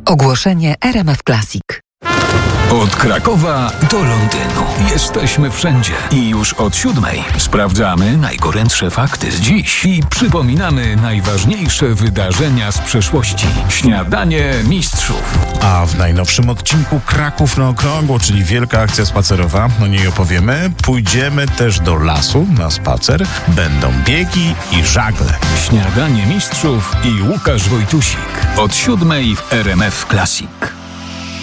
Ogłoszenie RMF Classic. Od Krakowa do Londynu. Jesteśmy wszędzie. I już od 7:00 sprawdzamy najgorętsze fakty z dziś i przypominamy najważniejsze wydarzenia z przeszłości. Śniadanie mistrzów. A w najnowszym odcinku Kraków na okrągło, czyli wielka akcja spacerowa, o niej opowiemy. Pójdziemy też do lasu na spacer. Będą biegi i żagle. Śniadanie mistrzów i Łukasz Wojtusik. Od 7:00 w RMF Classic.